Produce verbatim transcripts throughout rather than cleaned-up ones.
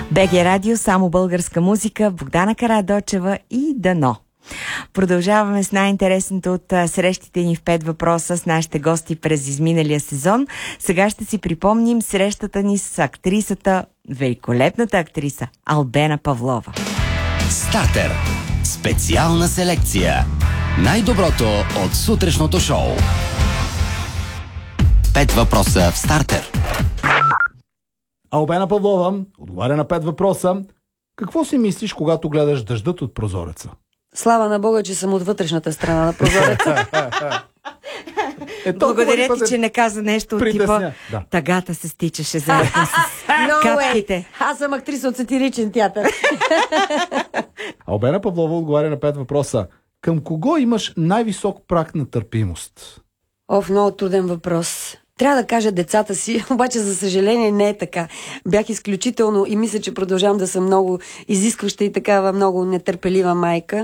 БГ Радио, само българска музика, Богдана Карадочева и Дано. Продължаваме с най-интересното от а, срещите ни в пет въпроса с нашите гости през изминалия сезон. Сега ще си припомним срещата ни с актрисата, великолепната актриса Албена Павлова. Стартер. Специална селекция. Най-доброто от сутрешното шоу. Пет въпроса в Стартер. Албена Павлова отговаря на пет въпроса. Какво си мислиш, когато гледаш дъждът от прозореца? Слава на Бога, че съм от вътрешната страна на прозореца. Е, Благодаря ти, че не каза нещо от типа да. Тъгата се стичаше заедно с no капките. way. Аз съм актриса от сатиричен театър. Албена Павлова отговаря на пет въпроса. Към кого имаш най-висок праг на търпимост? Оф, много труден въпрос. Трябва да кажа децата си, обаче за съжаление не е така. Бях изключително и мисля, че продължавам да съм много изискваща и такава много нетърпелива майка.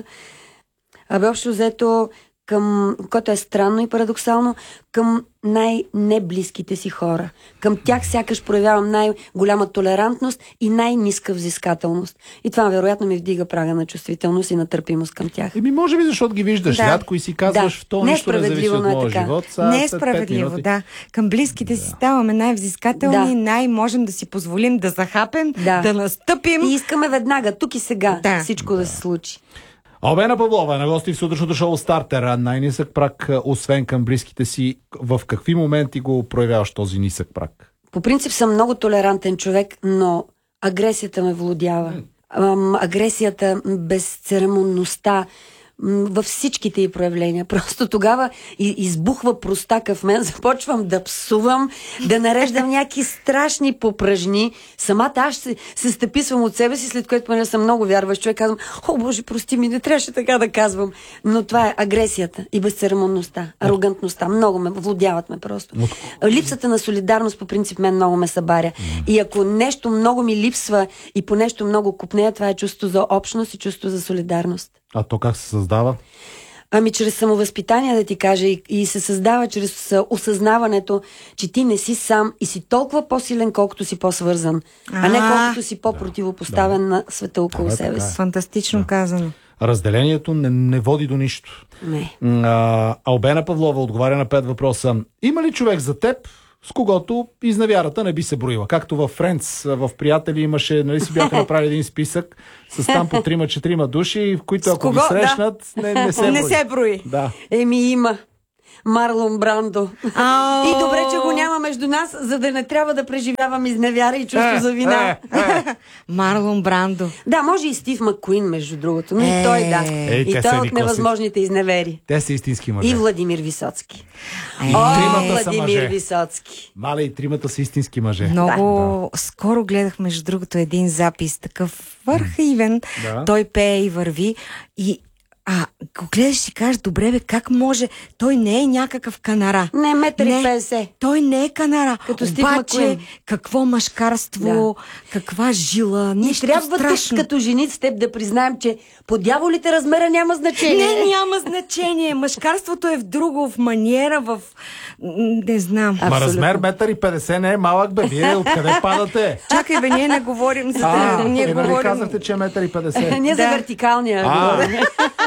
Абе, общо взето, към, което е странно и парадоксално, към най-неблизките си хора. Към тях сякаш проявявам най-голяма толерантност и най-ниска взискателност. И това вероятно ми вдига прага на чувствителност и на търпимост към тях. Еми, може би, защото ги виждаш Да. рядко и си казваш, Да. в то нищо не зависи от Несправедливо, но е моя така. живот. Са, Не е след пет справедливо, минути. да. Към близките си ставаме най-взискателни, Да. най-можем да си позволим да захапем, Да. да настъпим. И искаме веднага, тук и сега, Да. всичко да се случи. Албена Павлова на гости в сутрешното шоу Стартер. Най-нисък праг, освен към близките си. В какви моменти го проявяваш този нисък праг? По принцип съм много толерантен човек, но агресията ме владява. Ам, агресията, безцеремонността, м, във всичките й проявления. Просто тогава и- избухва простака в мен, започвам да псувам, да нареждам някакви страшни попражни. Самата аз се, се стъписвам от себе си, след което поне съм много вярващ човек. Казвам, о, Боже, прости ми, не трябваше така да казвам. Но това е агресията и безцеремонността, арогантността. Много ме владяват ме просто. Липсата на солидарност по принцип мен много ме събаря. И ако нещо много ми липсва и по нещо много купнея, това е чувство за общност и чувство за солидарност. А то как се създава? Ами чрез самовъзпитание, да ти кажа, и, и се създава чрез а, осъзнаването, че ти не си сам и си толкова по-силен, колкото си по-свързан, а не А, колкото си по-противопоставен да. на света около Да, бе, себе така е. си. Фантастично Да. казано. Разделението не, не води до нищо. Не. А, Албена Павлова отговаря на пет въпроса. Има ли човек за теб, с когото изневярата не би се броила? Както във Френдс, в Приятели имаше, нали си бяха направили един списък с там по трима-четирима души, в които С ако ги кого? срещнат, не, не се Не брои. се брои. Да. Еми има. Марлон Брандо. Ау. И добре, че го няма между нас, за да не трябва да преживявам изневяра и чувство за вина. Е, е. Марлон Брандо. Да, може и Стив Маккуин, между другото, но и той да. Е, И те той са е ни от невъзможните изневери. Те са истински мъже. И Владимир Висоцки. Е, О, тримата са Владимир мъже. Висоцки. Мале, и тримата са истински мъже. Много скоро гледах, между другото, един запис, такъв архивен. Да. Той пее и върви. И а, го гледаш и си кажеш, добре бе, как може? Той не е някакъв канара. Не, метър и Не. петдесет. Той не е канара. Като Стив Обаче, Маккуин. какво мъжкарство, каква жила, Ни нещо трябва страшно. тук като жени с теб да признаем, че по дяволите размера няма значение. Не, няма значение. Мъжкарството е в друго, в маниера, в... м, Не знам. Ма Абсолютно. размер метър и петдесет не е малък, бе. Вие откъде падате? Чакай бе, ние не говорим за А, това. Ние е, нали говорим... казахте, че е метър и петдесет. Ние за Да. вертикалния А. говорим.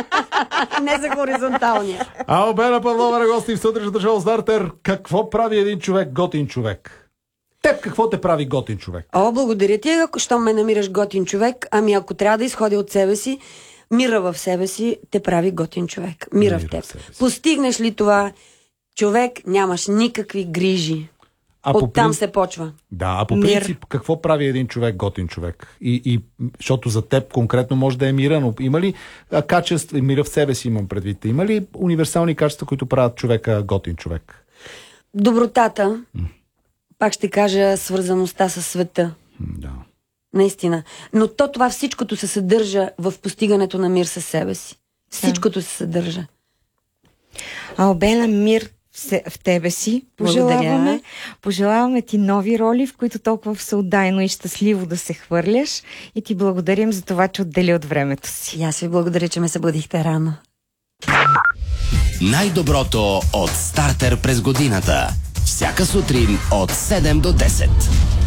Не за хоризонталния. Албена Павлова на гости в сутрешното шоу Стартер. Какво прави един човек готин човек? Теб какво те прави готин човек? О, благодаря ти, ако щом ме намираш готин човек. Ами ако трябва да изходя от себе си, мира в себе си те прави готин човек. Мира, Мира в в теб. себе си. Постигнеш ли това, човек, нямаш никакви грижи. А по Оттам принцип- се почва. Да, а по Мир. принцип, какво прави един човек готин човек? И, и, защото за теб конкретно може да е мира, но има ли а, качества, мира в себе си имам предвид, има ли универсални качества, които правят човека готин човек? Добротата, пак ще кажа, свързаността със света. М, Да. Наистина. Но то това всичкото се съдържа в постигането на мир със себе си. Всичкото се съдържа. Албена, мир в се- в тебе си. Пожелаваме. Благодаря. Пожелаваме ти нови роли, в които толкова всеотдайно и щастливо да се хвърляш. И ти благодарим за това, че отдели от времето си. И аз ви благодаря, че ме събудихте рано. Най-доброто от Стартер през годината. Всяка сутрин от седем до десет.